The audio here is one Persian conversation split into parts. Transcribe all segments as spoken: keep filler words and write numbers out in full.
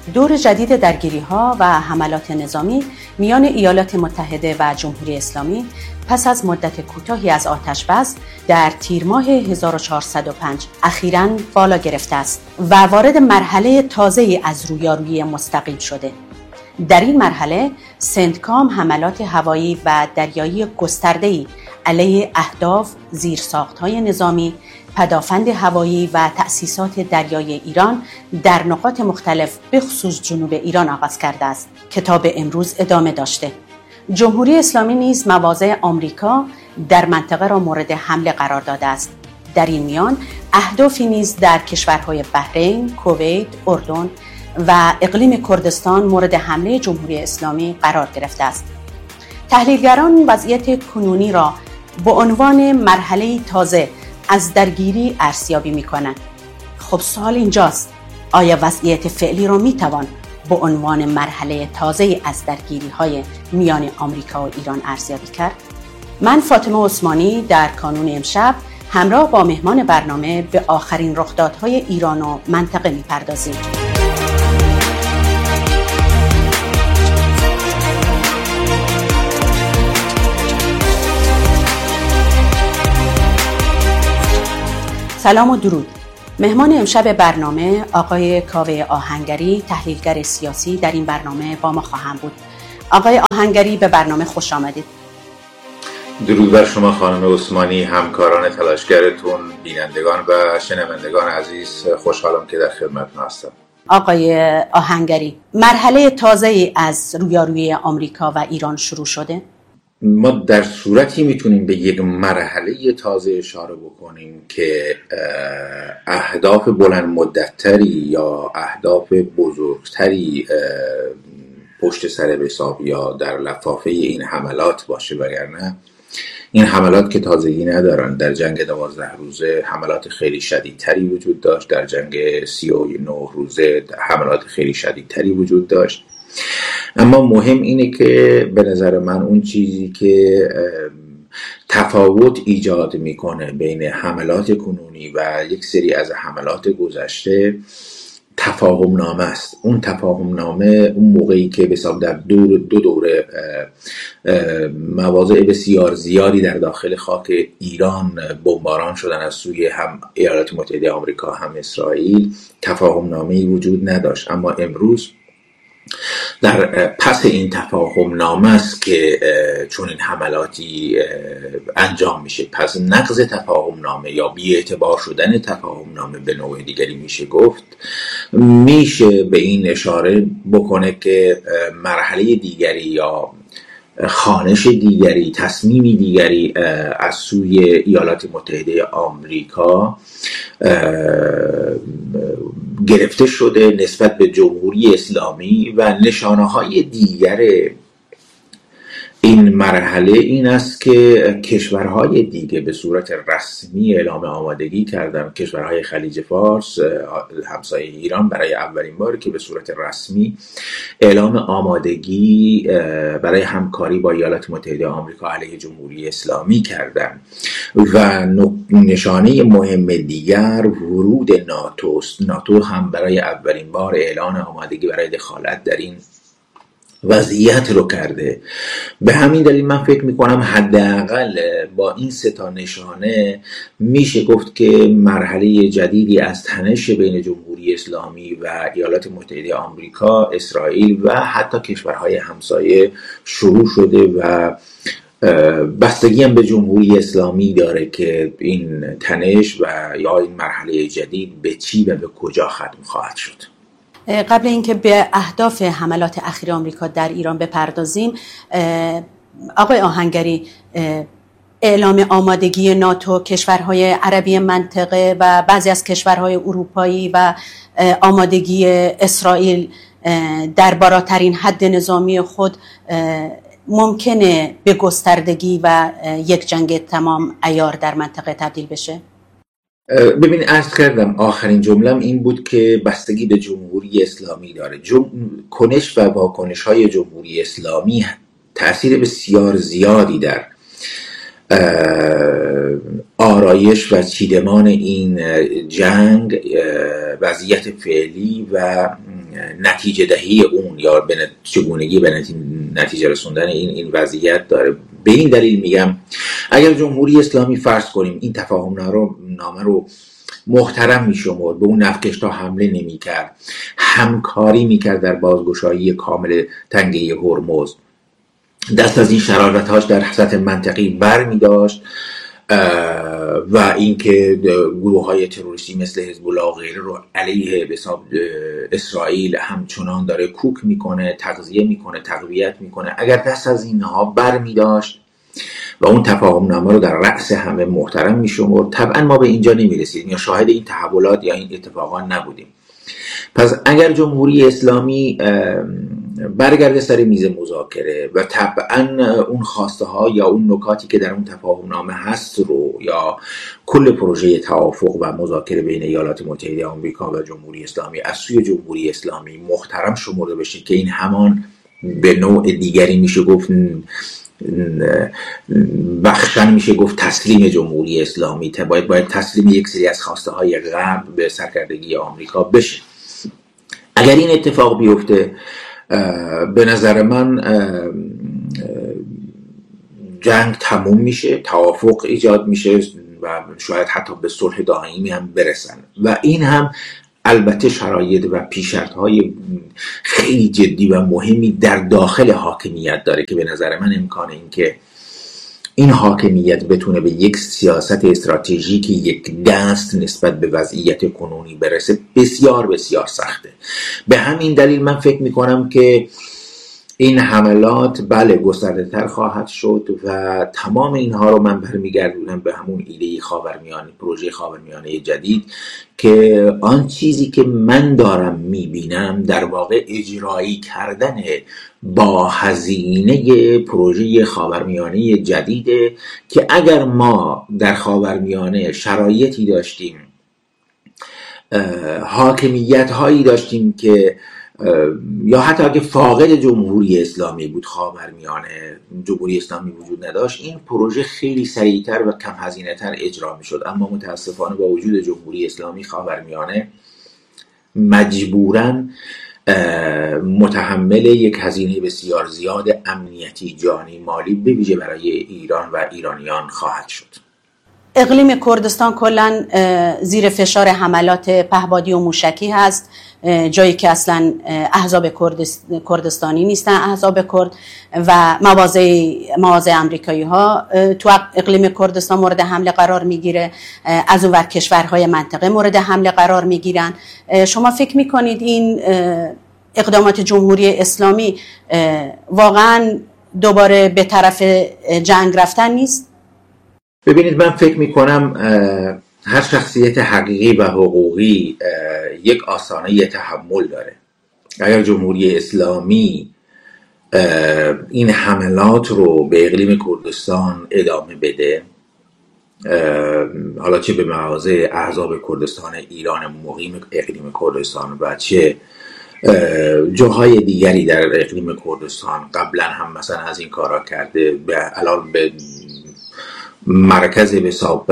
دور جدید درگیری‌ها و حملات نظامی میان ایالات متحده و جمهوری اسلامی پس از مدت کوتاهی از آتش‌بس در تیر ماه هزار و چهارصد و پنج اخیراً بالا گرفته است و وارد مرحله تازه‌ای از رویارویی مستقیم شده. در این مرحله سنتکام حملات هوایی و دریایی گسترده‌ای علیه اهداف، زیرساخت‌های نظامی، پدافند هوایی و تأسیسات دریایی ایران در نقاط مختلف به خصوص جنوب ایران آغاز کرده است که تا به امروز ادامه داشته. جمهوری اسلامی نیز مواضع آمریکا در منطقه را مورد حمله قرار داده است. در این میان اهدافی نیز در کشورهای بحرین، کویت، اردن و اقلیم کردستان مورد حمله جمهوری اسلامی قرار گرفته است. تحلیلگران وضعیت کنونی را به عنوان مرحله تازه از درگیری ارزیابی می‌کنند. خب سوال اینجاست، آیا وضعیت فعلی را می‌توان به عنوان مرحله تازه از درگیری‌های میان آمریکا و ایران ارزیابی کرد؟ من فاطمه عثمانی در کانون امشب همراه با مهمان برنامه به آخرین رخدادهای ایران و منطقه می‌پردازیم. سلام و درود. مهمان امشب برنامه آقای کاوه آهنگری، تحلیلگر سیاسی، در این برنامه با ما خواهم بود. آقای آهنگری به برنامه خوش آمدید. درود بر شما خانم عثمانی، همکاران تلاشگرتون، بینندگان و شنوندگان عزیز، خوشحالم که در خدمتتون هستم. آقای آهنگری، مرحله تازه‌ای از رویارویی آمریکا و ایران شروع شده؟ ما در صورتی میتونیم به یک مرحله تازه اشاره بکنیم که اهداف بلند مدتتری یا اهداف بزرگتری پشت سر حساب یا در لفافه این حملات باشه، وگرنه این حملات که تازگی ندارن. در جنگ دوازده روزه حملات خیلی شدیدتری وجود داشت، در جنگ سی و نه روزه حملات خیلی شدیدتری وجود داشت. اما مهم اینه که به نظر من اون چیزی که تفاوت ایجاد میکنه بین حملات کنونی و یک سری از حملات گذشته تفاهم نامه است. اون تفاهم نامه اون موقعی که به حساب در دو, دو دوره مواضع بسیار زیادی در داخل خاک ایران بمباران شدن از سوی هم ایالات متحده آمریکا هم اسرائیل، تفاهم نامه‌ای وجود نداشت. اما امروز در پس این تفاهم نامه است که چون این حملاتی انجام میشه. پس نقض تفاهم نامه یا بی اعتبار شدن تفاهم نامه به نوع دیگری میشه گفت، میشه به این اشاره بکنه که مرحله دیگری یا خوانش دیگری، تصمیمی دیگری از سوی ایالات متحده آمریکا گرفته شده نسبت به جمهوری اسلامی و نشانه‌های دیگر این مرحله این است که کشورهای دیگه به صورت رسمی اعلام آمادگی کردن. کشورهای خلیج فارس همسایه ایران برای اولین باری که به صورت رسمی اعلام آمادگی برای همکاری با ایالات متحده آمریکا علیه جمهوری اسلامی کردن. و نشانه مهم دیگر ورود ناتو است. ناتو هم برای اولین بار اعلان آمادگی برای دخالت در این وضعیت رو کرده. به همین دلیل من فکر میکنم حداقل با این سه تا نشانه میشه گفت که مرحله جدیدی از تنش بین جمهوری اسلامی و ایالات متحده آمریکا، اسرائیل و حتی کشورهای همسایه شروع شده و بستگی هم به جمهوری اسلامی داره که این تنش و یا این مرحله جدید به چی و به کجا ختم خواهد شد. قبل اینکه به اهداف حملات اخیر آمریکا در ایران بپردازیم، آقای آهنگری، اعلام آمادگی ناتو، کشورهای عربی منطقه و بعضی از کشورهای اروپایی و آمادگی اسرائیل در بالاترین حد نظامی خود ممکنه به گستردگی و یک جنگ تمام عیار در منطقه تبدیل بشه؟ ببین، عرض کردم آخرین جملم این بود که بستگی به جمهوری اسلامی داره. جم... کنش و واکنش های جمهوری اسلامی تأثیر بسیار زیادی در آرایش و چیدمان این جنگ، وضعیت فعلی و نتیجه دهی اون یا به چگونگی به نتیجه رسوندن این این وضعیت داره. به این دلیل میگم اگر جمهوری اسلامی فرض کنیم این تفاهم نامه رو محترم میشمرد، به اون نفکشتا حمله نمیکرد، همکاری میکرد در بازگشایی کامل تنگه هرمز، دست از این شرارت‌هاش در سطح منطقی بر می‌داشت و اینکه گروه‌های تروریستی مثل حزب الله و غیره رو علیه به حساب اسرائیل همچنان داره کوک میکنه، تغذیه میکنه، تقویت میکنه، اگر دست از اینها بر می‌داشت و اون تفاهم نامه رو در رأس همه محترم میشمرد، طبعا ما به اینجا نمیرسیدیم یا شاهد این تحولات یا این اتفاقات نبودیم. پس اگر جمهوری اسلامی برگرده سر میز مذاکره و طبعا اون خواسته ها یا اون نکاتی که در اون تفاهم نامه هست رو یا کل پروژه توافق و مذاکره بین ایالات متحده آمریکا و جمهوری اسلامی از سوی جمهوری اسلامی محترم شمرده بشه که این همان به نوع دیگری میشه گفت بخشن میشه گفت تسلیم جمهوری اسلامی، باید باید تسلیم یک سری از خواسته های غرب به سرکردگی آمریکا بشه. اگر این اتفاق بیفته به نظر من جنگ تموم میشه، توافق ایجاد میشه و شاید حتی به صلح دائمی هم برسن و این هم البته شرایط و پیش‌شرط‌های خیلی جدی و مهمی در داخل حاکمیت داره که به نظر من امکان این که این حاکمیت بتونه به یک سیاست استراتژیک یک دست نسبت به وضعیت کنونی برسه بسیار بسیار سخته. به همین دلیل من فکر میکنم که این حملات بله گسترده تر خواهد شد و تمام اینها رو من برمیگردونم به همون ایده خاورمیانه، پروژه خاورمیانه جدید که آن چیزی که من دارم میبینم در واقع اجرایی کردن با هزینه پروژه خاورمیانه جدیده که اگر ما در خاورمیانه شرایطی داشتیم، حاکمیت هایی داشتیم که یا حتی اگه فاقد جمهوری اسلامی بود خاورمیانه جمهوری اسلامی وجود نداشت، این پروژه خیلی سریعتر و کم هزینه تر اجرا می شد. اما متاسفانه با وجود جمهوری اسلامی خاورمیانه مجبوراً متحمل یک هزینه بسیار زیاد امنیتی، جانی، مالی به ویژه برای ایران و ایرانیان خواهد شد. اقلیم کردستان کلاً زیر فشار حملات پهپادی و موشکی هست، جایی که اصلا احزاب کردستانی نیستن، احزاب کرد و مواضع مواضع امریکایی ها تو اقلیم کردستان مورد حمله قرار میگیره، از اون ور کشورهای منطقه مورد حمله قرار میگیرن. شما فکر میکنید این اقدامات جمهوری اسلامی واقعا دوباره به طرف جنگ رفتن نیست؟ ببینید من فکر میکنم هر شخصیت حقیقی و حقوقی یک آستانه تحمل داره. اگر جمهوری اسلامی این حملات رو به اقلیم کردستان ادامه بده، حالا چه به مواضع احزاب کردستان ایران مقیم اقلیم کردستان و چه جاهای دیگری در اقلیم کردستان، قبلا هم مثلا از این کارا کرده، به الان به مرکز به حساب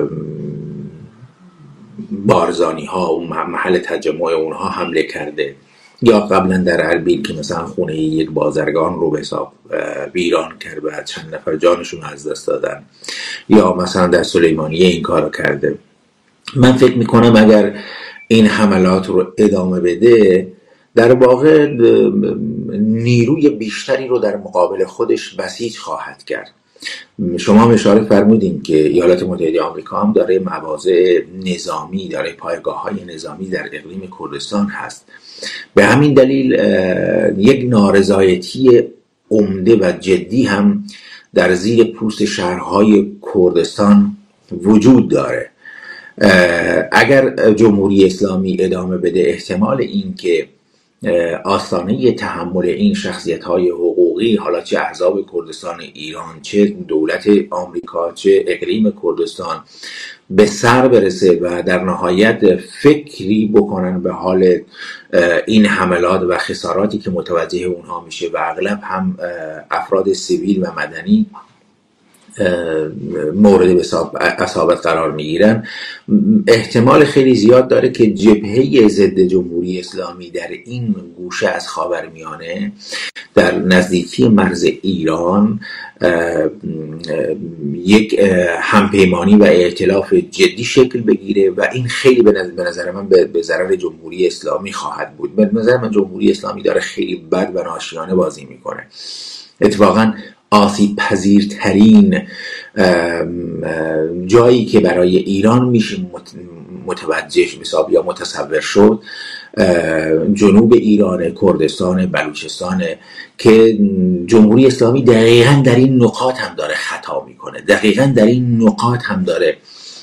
بارزانی ها و محل تجمع اونها حمله کرده، یا قبلا در اربیل که مثلا خونه یک بازرگان رو به حساب ویران کرد و چند نفر جانشون از دست دادن، یا مثلا در سلیمانیه این کارو کرده. من فکر میکنم اگر این حملات رو ادامه بده در واقع نیروی بیشتری رو در مقابل خودش بسیج خواهد کرد. شما اشاره فرمودین که ایالات متحده آمریکا هم داره مواضع نظامی، داره پایگاه‌های نظامی در اقلیم کردستان هست. به همین دلیل یک نارضایتی عمده و جدی هم در زیر پوست شهرهای کردستان وجود داره. اگر جمهوری اسلامی ادامه بده احتمال این که آستانه تحمل این شخصیت‌های حقوقی، حالا چه احزاب کردستان ایران، چه دولت آمریکا، چه اقلیم کردستان، به سر برسه و در نهایت فکری بکنن به حال این حملات و خساراتی که متوجه اونها میشه و اغلب هم افراد سیویل و مدنی، مورد اصابت قرار میگیرن، احتمال خیلی زیاد داره که جبهه ضد جمهوری اسلامی در این گوشه از خاورمیانه در نزدیکی مرز ایران یک همپیمانی و ائتلاف جدی شکل بگیره و این خیلی به نظر من به ضرر جمهوری اسلامی خواهد بود. به نظر من جمهوری اسلامی داره خیلی بد و ناشیانه بازی میکنه. اتفاقاً آسیب پذیرترین جایی که برای ایران میشه متوجه حساب یا متصور شد جنوب ایران، کردستان، بلوچستان، که جمهوری اسلامی دقیقاً در این نقاط هم داره خطا میکنه، دقیقاً در این نقاط هم داره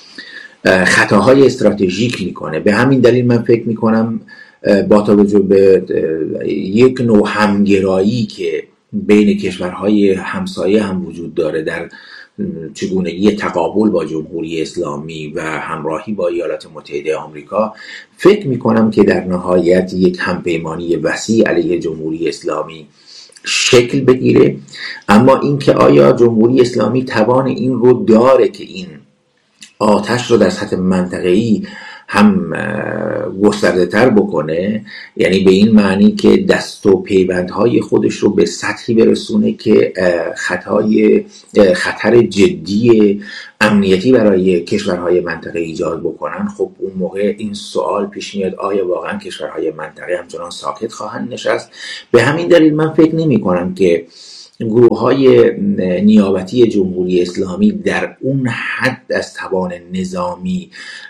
خطاهای استراتژیک میکنه. به همین دلیل من فکر میکنم با توجه به یک نوع همگرایی که بین کشورهای همسایه هم وجود داره در چگونگی تقابل با جمهوری اسلامی و همراهی با ایالات متحده آمریکا، فکر میکنم که در نهایت یک همپیمانی وسیع علیه جمهوری اسلامی شکل بگیره. اما اینکه آیا جمهوری اسلامی توان این رو داره که این آتش رو در سطح منطقه‌ای هم گسترده تر بکنه، یعنی به این معنی که دست و پیوندهای خودش رو به سطحی برسونه که خطای خطر جدی امنیتی برای کشورهای منطقه ایجاد بکنن. خب اون موقع این سوال پیش میاد آیا واقعا کشورهای منطقه همچنان ساکت خواهند نشست؟ به همین دلیل من فکر نمی کنم که گروه‌های نیابتی جمهوری اسلامی در اون حد از توان نظامی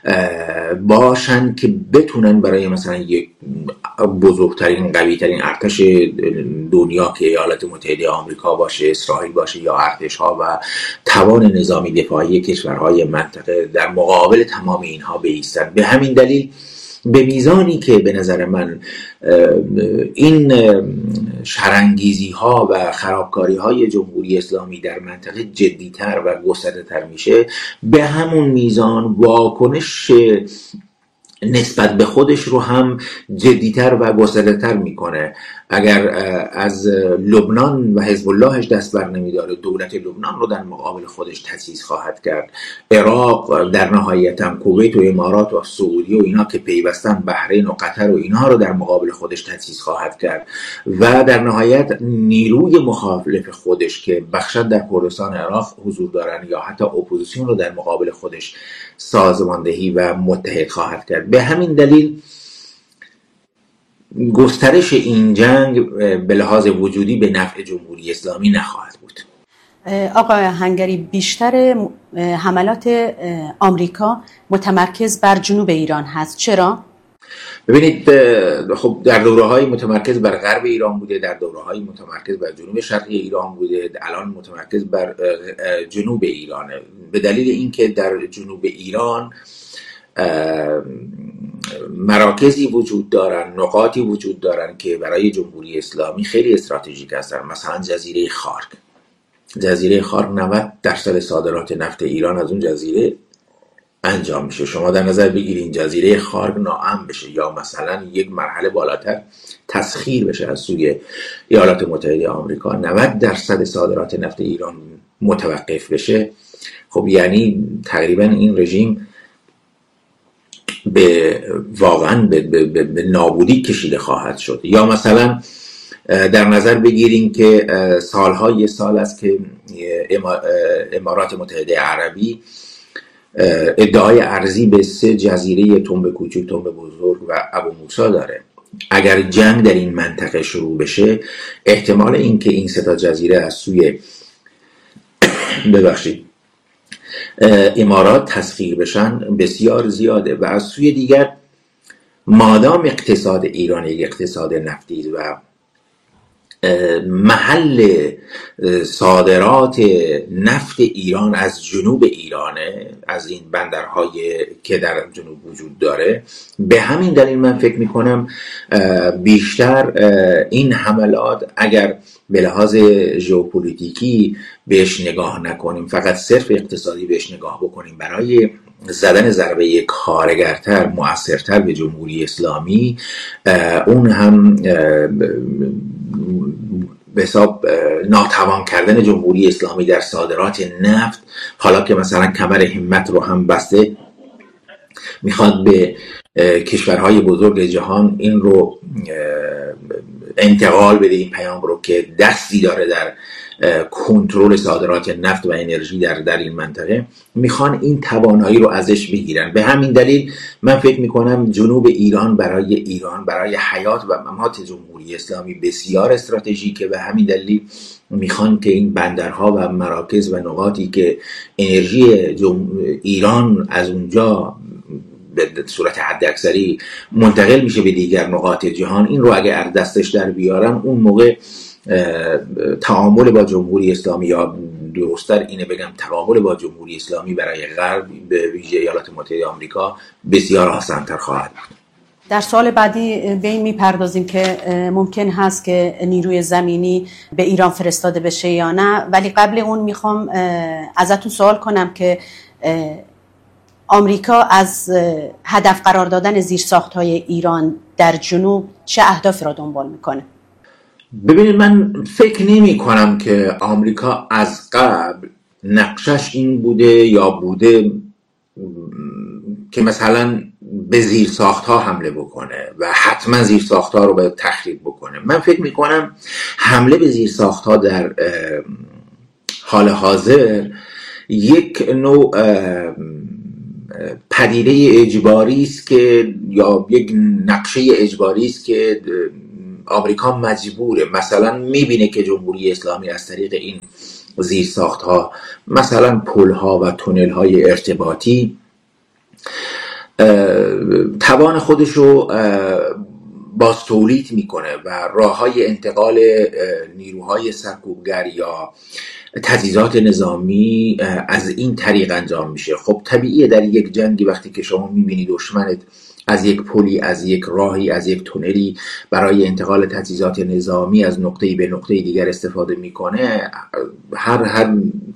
باشن که بتونن برای مثلا یک بزرگترین قوی‌ترین ارتش دنیا که ایالات متحده آمریکا باشه، اسرائیل باشه یا ارتش‌ها و توان نظامی دفاعی کشورهای منطقه در مقابل تمام اینها بایستن. به همین دلیل به میزانی که به نظر من این شرانگیزی ها و خرابکاری های جمهوری اسلامی در منطقه جدیتر و گسترده تر میشه، به همون میزان واکنش نسبت به خودش رو هم جدیتر و گسترده تر میکنه. اگر از لبنان و حزب اللهش دست بر نمیداره، دولت لبنان رو در مقابل خودش تأسیس خواهد کرد. عراق در نهایت هم کویت و امارات و سعودی و اینا که پیوستن، بحرین و قطر و اینها رو در مقابل خودش تأسیس خواهد کرد و در نهایت نیروی مخالف خودش که بخشا در کردستان عراق حضور دارن یا حتی اپوزیسیون رو در مقابل خودش سازماندهی و متحد خواهد کرد. به همین دلیل گسترش این جنگ به لحاظ وجودی به نفع جمهوری اسلامی نخواهد بود. آقای آهنگری، بیشتر حملات آمریکا متمرکز بر جنوب ایران هست، چرا؟ ببینید، خب در دوره‌های متمرکز بر غرب ایران بوده، در دوره‌های متمرکز بر جنوب شرقی ایران بوده، الان متمرکز بر جنوب ایرانه. به دلیل اینکه در جنوب ایران مراکزی وجود دارن، نقاطی وجود دارن که برای جمهوری اسلامی خیلی استراتژیک هستن. مثلا جزیره خارک. جزیره خارک نود درصد صادرات نفت ایران از اون جزیره انجام میشه. شما در نظر بگیرید جزیره خارک ناامن بشه یا مثلا یک مرحله بالاتر تسخیر بشه از سوی ایالات متحده آمریکا، نود درصد صادرات نفت ایران متوقف بشه، خب یعنی تقریبا این رژیم به واقعا به, به, به, به نابودی کشیده خواهد شد. یا مثلا در نظر بگیریم که سالهای سال است که امارات متحده عربی ادعای ارضی به سه جزیره تنب کوچک، تنب بزرگ و ابو موسی داره. اگر جنگ در این منطقه شروع بشه، احتمال این که این سه تا جزیره از سوی ببخشید امارات تسخیر بشن بسیار زیاده و از سوی دیگر مادام اقتصاد ایران یک اقتصاد نفتی و محل صادرات نفت ایران از جنوب ایرانه، از این بندرهای که در جنوب وجود داره، به همین دلیل من فکر میکنم بیشتر این حملات اگر به لحاظ ژئوپلیتیکی بهش نگاه نکنیم، فقط صرف اقتصادی بهش نگاه بکنیم، برای زدن ضربه کارگرتر، مؤثرتر به جمهوری اسلامی، اون هم به حساب ناتوان کردن جمهوری اسلامی در صادرات نفت، حالا که مثلا کمر همت رو هم بسته، میخواد به کشورهای بزرگ جهان این رو انتقال بده، این پیام رو که دستی داره در کنترل صادرات نفت و انرژی در در این منطقه، میخوان این توانایی رو ازش بگیرن. به همین دلیل من فکر میکنم جنوب ایران برای ایران، برای حیات و ممات جمهوری اسلامی بسیار استراتژیکه. به همین دلیل میخوان که این بندرها و مراکز و نقاطی که انرژی ایران از اونجا به صورت حد اکثری منتقل میشه به دیگر نقاط جهان، این رو اگه از دستش در بیارن، اون موقع تعامل با جمهوری اسلامی، یا درست‌تر اینه بگم تعامل با جمهوری اسلامی برای غرب، به ویژه ایالات متحده آمریکا، بسیار آسان‌تر خواهد بود. در سوال بعدی به این میپردازیم که ممکن هست که نیروی زمینی به ایران فرستاده بشه یا نه، ولی قبل اون میخوام ازتون سوال کنم که آمریکا از هدف قرار دادن زیرساخت‌های ایران در جنوب چه اهدافی را دنبال میکنه؟ ببینید، من فکر نمی کنم که آمریکا از قبل نقشش این بوده یا بوده که مثلا به زیرساخت‌ها حمله بکنه و حتما زیرساخت‌ها رو باید تخریب بکنه. من فکر می کنم حمله به زیرساخت‌ها در حال حاضر یک نوع پدیده اجباری است که، یا یک نقشه اجباری است که آمریکا مجبوره، مثلا میبینه که جمهوری اسلامی از طریق این زیرساخت‌ها، مثلا پل‌ها و تونل‌های ارتباطی، توان خودش رو باز تولید میکنه و راه‌های انتقال نیروهای سرکوبگر یا تجهیزات نظامی از این طریق انجام میشه. خب طبیعیه در یک جنگی وقتی که شما میبینی دشمنت از یک پلی، از یک راهی، از یک تونلی برای انتقال تجهیزات نظامی از نقطه‌ای به نقطه دیگر استفاده میکنه، هر هر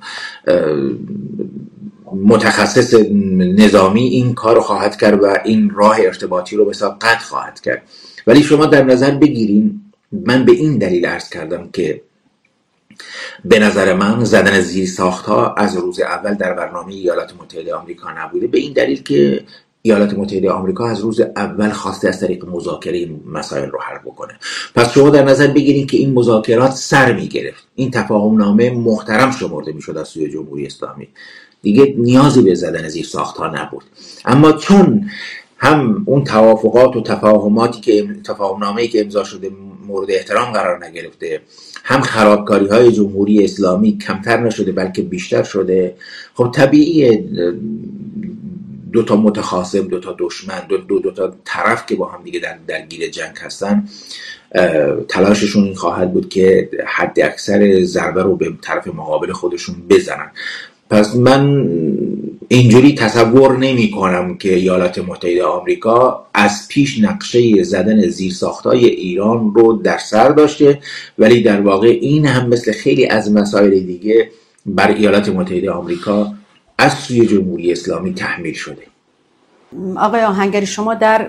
متخصص نظامی این کار رو خواهد کرد و این راه ارتباطی رو به حساب قطع خواهد کرد. ولی شما در نظر بگیرین، من به این دلیل عرض کردم که به نظر من زدن زیرساخت‌ها از روز اول در برنامه ایالات متحده آمریکا نبوده، به این دلیل که ایالات متحده آمریکا از روز اول خواسته از طریق مذاکره این مسائل رو حل بکنه. پس شما در نظر بگیرید که این مذاکرات سر می‌گرفت، این تفاهم نامه محترم شمرده می‌شد از سوی جمهوری اسلامی، دیگه نیازی به زدن زیرساخت‌ها نبود. اما چون هم اون توافقات و تفاهماتی که تفاهم نامه‌ای که امضا شده مورد احترام قرار نگرفته، هم خرابکاری‌های جمهوری اسلامی کمتر نشده بلکه بیشتر شده، خب طبیعیه دو تا متخاصم، دو تا دشمن، دو دو, دو تا طرف که با هم دیگه در درگیر جنگ هستن، تلاششون این خواهد بود که حد اکثر ضربه رو به طرف مقابل خودشون بزنن. پس من اینجوری تصور نمی کنم که ایالات متحده آمریکا از پیش نقشه زدن زیرساخت‌های ایران رو در سر داشته، ولی در واقع این هم مثل خیلی از مسائل دیگه بر ایالات متحده آمریکا از سوی جمهوری اسلامی تحمیل شده. آقای آهنگری، شما در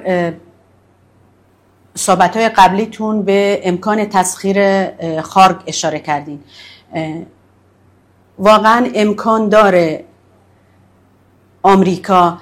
صحبت‌های قبلیتون به امکان تسخیر خارگ اشاره کردین. واقعا امکان داره آمریکا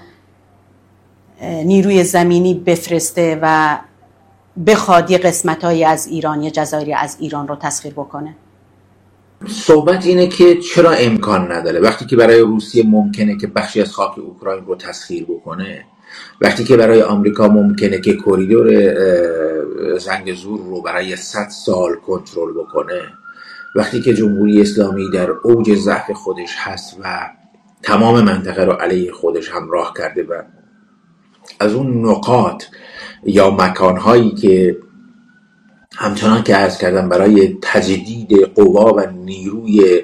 نیروی زمینی بفرسته و بخواد یه قسمت‌هایی از ایران، یه جزایری از ایران رو تسخیر بکنه؟ صحبت اینه که چرا امکان نداره، وقتی که برای روسیه ممکنه که بخشی از خاک اوکراین رو تسخیر بکنه، وقتی که برای آمریکا ممکنه که کریدور زنگزور رو برای صد سال کنترل بکنه، وقتی که جمهوری اسلامی در اوج ضعف خودش هست و تمام منطقه رو علیه خودش همراه کرده و از اون نقاط یا مکانهایی که همچنان که عرض کردم برای تجدید قوا و نیروی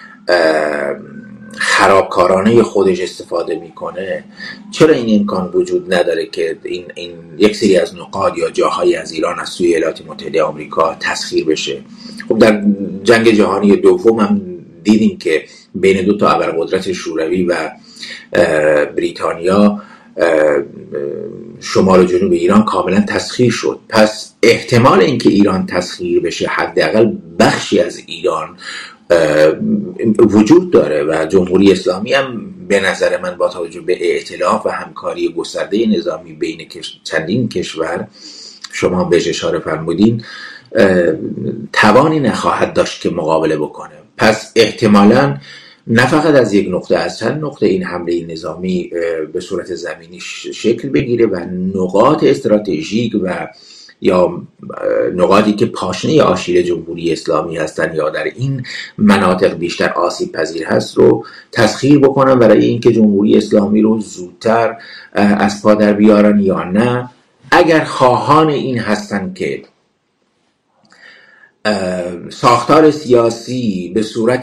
خرابکارانه خودش استفاده میکنه، چرا این امکان وجود نداره که این, این یک سری از نقاط یا جاهایی از ایران از سوی ایالات متحده آمریکا تسخیر بشه؟ خب در جنگ جهانی دوم هم دیدیم که بین دو تا ابرقدرت شوروی و بریتانیا شمال و جنوب ایران کاملا تسخیر شد. پس احتمال اینکه ایران تسخیر بشه حداقل بخشی از ایران وجود داره و جمهوری اسلامی هم به نظر من با توجه به ائتلاف و همکاری گسترده نظامی بین چندین کشور، شما بهش اشاره فرمودین، توانی نخواهد داشت که مقابله بکنه. پس احتمالاً نه فقط از یک نقطه، از چند نقطه این حمله نظامی به صورت زمینی شکل بگیره و نقاط استراتژیک و یا نقاطی که پاشنه آشیل جمهوری اسلامی هستن یا در این مناطق بیشتر آسیب پذیر هست رو تسخیر بکنن برای اینکه جمهوری اسلامی رو زودتر از پا در بیارن یا نه. اگر خواهان این هستن که ساختار سیاسی به صورت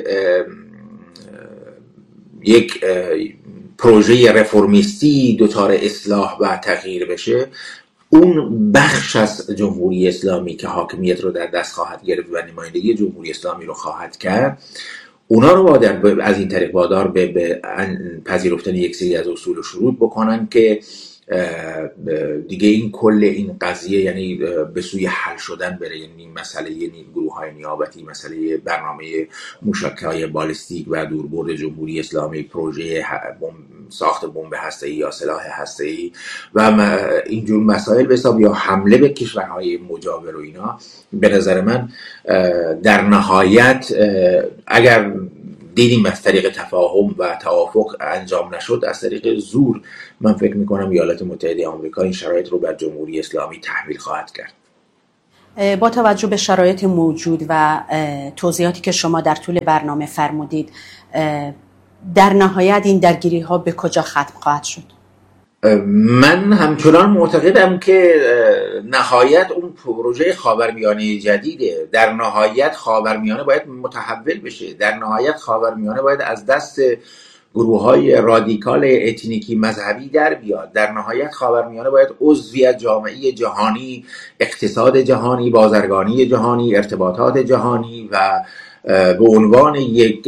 یک پروژه رفرمیستی دچار اصلاح و تغییر بشه، اون بخش از جمهوری اسلامی که حاکمیت رو در دست خواهد گرفت و نمایندگی جمهوری اسلامی رو خواهد کرد، اونا رو وادار از این طریق وادار به, به پذیرفتن یک سری از اصول و شروط بکنن که دیگه این کل این قضیه یعنی به سوی حل شدن بره. یعنی مسئله یعنی گروه های نیابتی، مسئله برنامه موشک‌های بالستیک و دوربرد جمهوری اسلامی، پروژه ساخت بمب هسته‌ای یا سلاح هسته‌ای و اینجور مسائل به حساب یا حمله به کشورهای مجاور و اینا، به نظر من در نهایت اگر دیدیم از طریق تفاهم و توافق انجام نشد، از طریق زور، من فکر میکنم ایالات متحده آمریکا این شرایط رو بر جمهوری اسلامی تحمیل خواهد کرد. با توجه به شرایط موجود و توضیحاتی که شما در طول برنامه فرمودید، در نهایت این درگیری ها به کجا ختم خواهد شد؟ من همچنان معتقدم که نهایت اون پروژه خاورمیانه جدیده. در نهایت خاورمیانه باید متحول بشه. در نهایت خاورمیانه باید از دست گروه‌های رادیکال اتنیکی مذهبی در بیاد. در نهایت خاورمیانه باید عضوی از جامعه جهانی، اقتصاد جهانی، بازرگانی جهانی، ارتباطات جهانی و به عنوان یک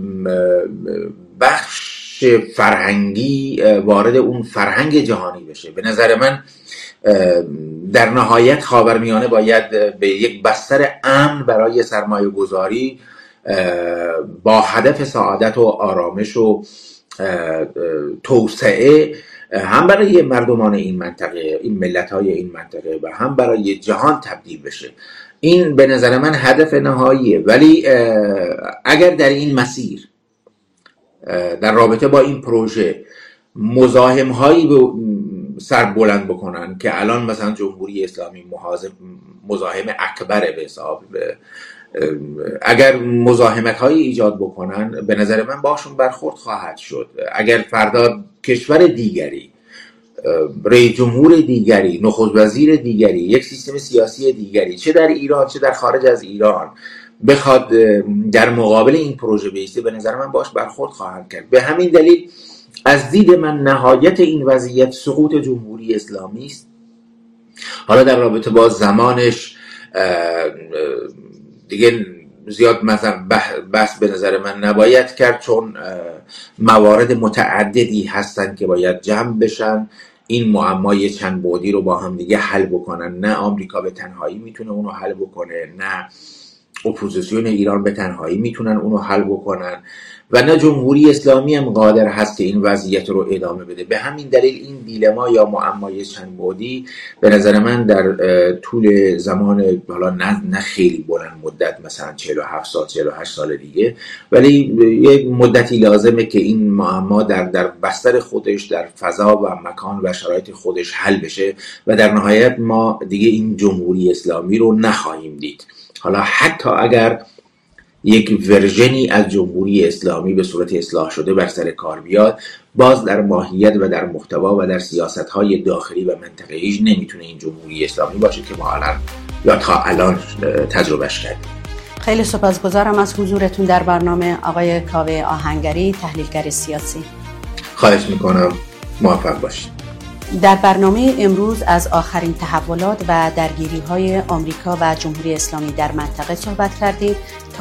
بخش فرهنگی وارد اون فرهنگ جهانی بشه. به نظر من در نهایت خاورمیانه باید به یک بستر امن برای سرمایه گذاری با هدف سعادت و آرامش و توسعه هم برای مردمان این منطقه، این ملت‌های این منطقه و هم برای جهان تبدیل بشه. این به نظر من هدف نهاییه. ولی اگر در این مسیر در رابطه با این پروژه مزاحم هایی سر بلند بکنن که الان مثلا جمهوری اسلامی مزاحم اکبر به حساب، اگر مزاحمت هایی ایجاد بکنن، به نظر من باشون برخورد خواهد شد. اگر فردا کشور دیگری، رئیس جمهور دیگری، نخست وزیر دیگری، یک سیستم سیاسی دیگری، چه در ایران چه در خارج از ایران، بخواد در مقابل این پروژه بیسته، به نظر من باش برخورد خواهد کرد. به همین دلیل از دید من نهایت این وضعیت سقوط جمهوری اسلامی است. حالا در رابطه با زمانش دیگه زیاد مثلا بحث به نظر من نباید کرد، چون موارد متعددی هستن که باید جمع بشن، این معمای چند بعدی رو با هم دیگه حل بکنن. نه آمریکا به تنهایی میتونه اونو حل بکنه، نه اپوزیسیون ایران به تنهایی میتونن اونو حل بکنن و نه جمهوری اسلامی هم قادر هست که این وضعیت رو ادامه بده. به همین دلیل این دیلما یا معمای چند بعدی به نظر من در طول زمان، حالا نه نه خیلی بلند مدت، مثلا چهل و هفت سال چهل و هشت سال دیگه، ولی یک مدتی لازمه که این معما در در بستر خودش، در فضا و مکان و شرایط خودش حل بشه و در نهایت ما دیگه این جمهوری اسلامی رو نخواهیم دید. حالا حتی اگر یک ورژنی از جمهوری اسلامی به صورت اصلاح شده بر سر کار بیاد، باز در ماهیت و در محتوا و در سیاست‌های داخلی و منطقه‌ایش نمیتونه این جمهوری اسلامی باشه که ما الان یا تا الان تجربهش کردیم. خیلی سپاسگزارم از حضورتون در برنامه آقای کاوه آهنگری، تحلیلگر سیاسی. خواهش میکنم، موفق باشید. در برنامه امروز از آخرین تحولات و درگیری‌های آمریکا و جمهوری اسلامی در منطقه صحبت کردیم.